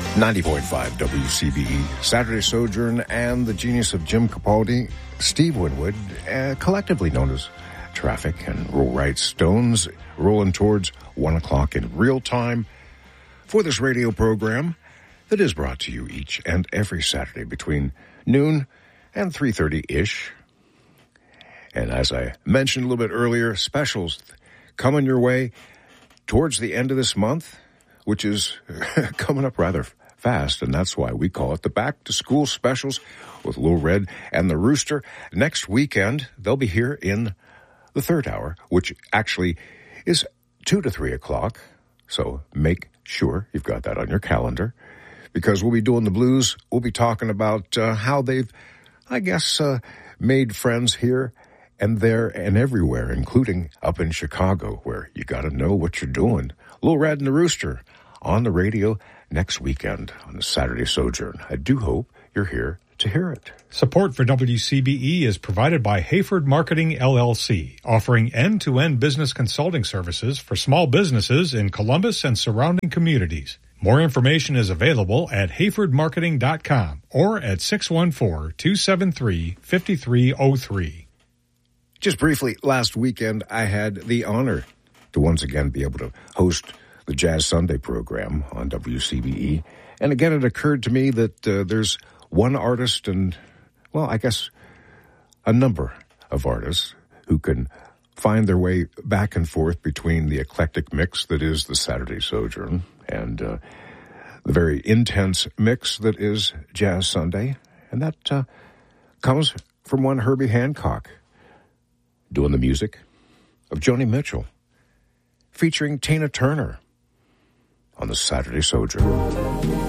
90.5 WCBE, Saturday Sojourn, and the genius of Jim Capaldi, Steve Winwood, collectively known as Traffic, and Roll Right Stones, rolling towards 1 o'clock in real time for this radio program that is brought to you each and every Saturday between noon and 3:30-ish. And as I mentioned a little bit earlier, specials coming your way towards the end of this month, which is coming up rather fast, and that's why we call it the Back to School Specials with Lil Red and the Rooster. Next weekend, they'll be here in the third hour, which actually is 2 to 3 o'clock. So make sure you've got that on your calendar, because we'll be doing the blues. We'll be talking about how they've, I guess, made friends here and there and everywhere, including up in Chicago, where you got to know what you're doing. Lil Red and the Rooster on the radio next weekend on the Saturday Sojourn. I do hope you're here to hear it. Support for WCBE is provided by Hayford Marketing, LLC, offering end-to-end business consulting services for small businesses in Columbus and surrounding communities. More information is available at hayfordmarketing.com or at 614-273-5303. Just briefly, last weekend I had the honor to once again be able to host the Jazz Sunday program on WCBE. And again, it occurred to me that there's one artist and, well, I guess a number of artists who can find their way back and forth between the eclectic mix that is the Saturday Sojourn and the very intense mix that is Jazz Sunday. And that comes from one Herbie Hancock doing the music of Joni Mitchell, featuring Tina Turner on the Saturday Sojourn.